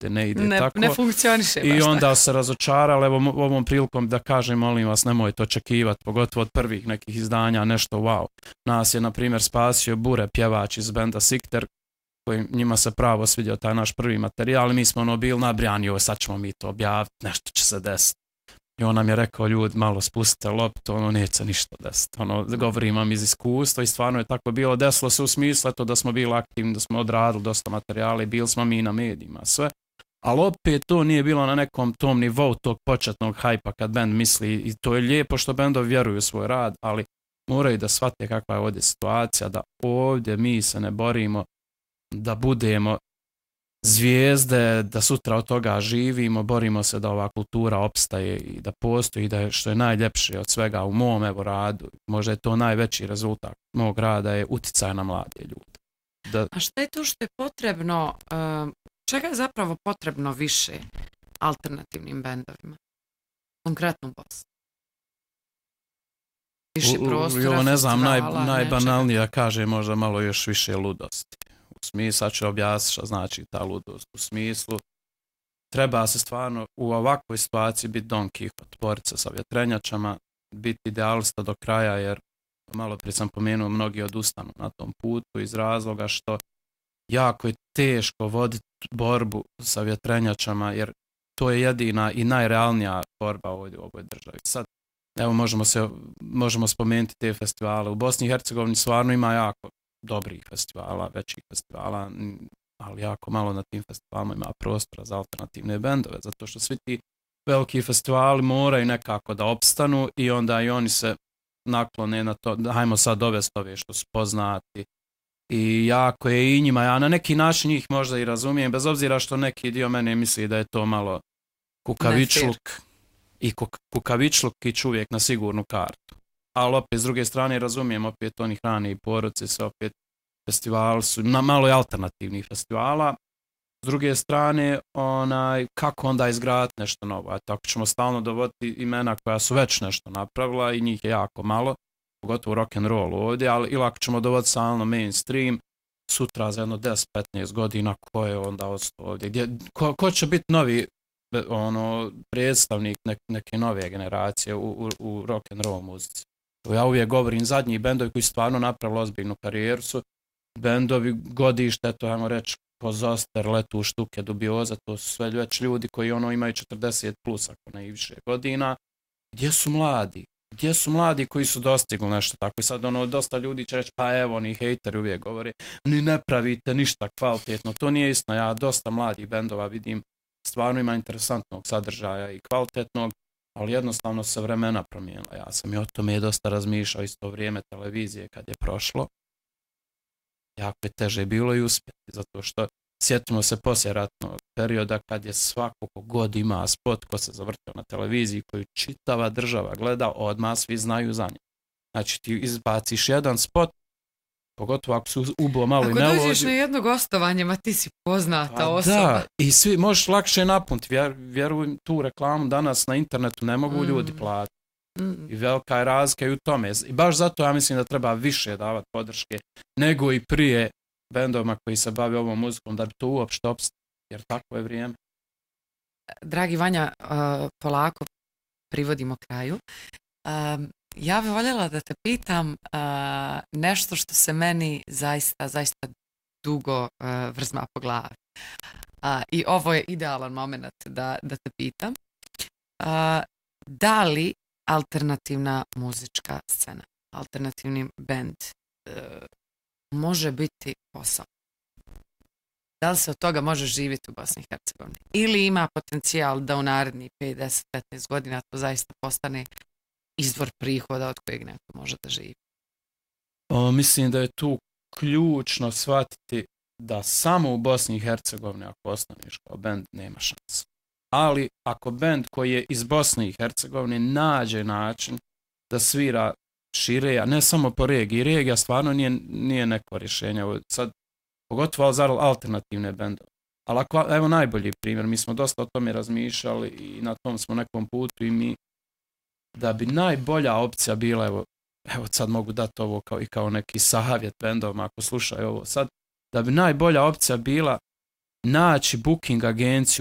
ne ide tako. Ne funkcioniše baš. I onda se razočarali, evo ovom prilikom da kažem, molim vas, nemojte očekivati, pogotovo od prvih nekih izdanja, nešto wow. Nas je, na primjer, spasio Bure, pjevač iz benda Sikter, koji njima se pravo svidio taj naš prvi materijal, mi smo bili nabrijani, sad ćemo mi to objaviti, nešto će se desiti. I on nam je rekao, ljudi, malo spustite loptu, neće ništa desiti. Govorim vam iz iskustva i stvarno je tako bilo. Desilo se u smislu da smo bili aktivni, da smo odradili dosta materijala i bili smo mi na medijima, sve. Ali opet to nije bilo na nekom tom nivou tog početnog hajpa kad bend misli, i to je lijepo što bendovi vjeruju u svoj rad, ali moraju da shvate kakva je ovdje situacija, da ovdje mi se ne borimo da budemo zvijezde, da sutra od toga živimo, borimo se da ova kultura opstaje i da postoji, da je što je najljepše od svega u mom radu, možda je to najveći rezultat mog rada je uticaj na mlade ljude. A šta je to što je potrebno, čega je zapravo potrebno više alternativnim bendovima? Konkretno u Bosni. Više prostora, ne znam, najbanalnije da kaže možda malo još više ludosti. U smislu, sad ću objasniti šta znači ta ludost. U smislu, treba se stvarno u ovakvoj situaciji biti Don Quixote, boriti se sa vjetrenjačama, biti idealista do kraja, jer malo prije sam pomenuo, mnogi odustanu na tom putu iz razloga što jako je teško voditi borbu sa vjetrenjačama, jer to je jedina i najrealnija borba ovdje u ovoj državi. Sad, evo možemo spomenuti te festivale. U Bosni i Hercegovini stvarno ima jako dobrih festivala, većih festivala, ali jako malo na tim festivalima ima prostora za alternativne bendove, zato što svi ti veliki festivali moraju nekako da opstanu i onda i oni se naklone na to, hajmo sad dovesti ove što su poznati i jako je i njima, ja na neki način njih možda i razumijem, bez obzira što neki dio mene misli da je to malo kukavičluk i kukavičluk i čovjek na sigurnu kartu. Ali opet s druge strane razumijem, opet oni hrane i porodci se, opet festivali su, malo je alternativnih festivala. S druge strane, kako onda izgraditi nešto novo? Tako ćemo stalno dovoditi imena koja su već nešto napravila i njih je jako malo, pogotovo rock and roll ovdje, ili ako ćemo dovoditi stalno mainstream, sutra za jedno 10-15 godina ko je onda ostao ovdje? Ko će biti novi predstavnik neke nove generacije u rock and roll muzici? Ja uvijek govorim, zadnji bendovi koji stvarno napravili ozbiljnu karijeru su bendovi godište, to ajmo reći, Pozoster, Letu, Štuke, Dubioza, to su sve već ljudi koji imaju 40 plus, ako ne i više godina. Gdje su mladi? Gdje su mladi koji su dostigli nešto tako? I sad dosta ljudi će reći, pa evo, oni hejteri uvijek govore, ni ne pravite ništa kvalitetno. To nije istina, ja dosta mladih bendova vidim, stvarno ima interesantnog sadržaja i kvalitetnog, ali jednostavno se vremena promijenila. Ja sam i o tome dosta razmišljao isto vrijeme televizije kad je prošlo. Jako je teže bilo i uspjeti, zato što sjetimo se poslijeratnog perioda kad je svako god ima spot ko se zavrtio na televiziji, koju čitava država gleda, odmah svi znaju za nje. Znači ti izbaciš jedan spot, pogotovo ako su ubo malo i ne lođi. Ako dođeš na jedno gostovanje, ma ti si poznata osoba. Da, i svi možeš lakše napuniti. Vjerujem, tu reklamu danas na internetu ne mogu ljudi platiti. I velika je razlika i u tome. I baš zato ja mislim da treba više davati podrške nego i prije bendovima koji se bave ovom muzikom da bi to uopšte opstalo. Jer tako je vrijeme. Dragi Vanja, polako privodimo kraju. Ja bih voljela da te pitam nešto što se meni zaista dugo vrzma po glavi. I ovo je idealan moment da te pitam. Da li alternativna muzička scena, alternativni bend može biti posao? Da li se od toga može živjeti u Bosni i Hercegovini? Ili ima potencijal da u narednih 5, 10, 15 godina to zaista postane izvor prihoda od kojeg neko može da živi? Mislim da je tu ključno shvatiti da samo u Bosni i Hercegovini ako ostaneš kao bend nema šanse. Ali ako bend koji je iz Bosne i Hercegovine nađe način da svira šire, a ne samo po regiji. Regija stvarno nije neko rješenje. Sad, pogotovo za alternativne bendove. Ali ako, evo najbolji primjer, mi smo dosta o tome razmišljali i na tom smo nekom putu i mi, da bi najbolja opcija bila, evo sad mogu dati ovo kao neki savjet bendovima ako slušaju ovo sad, da bi najbolja opcija bila naći booking agenciju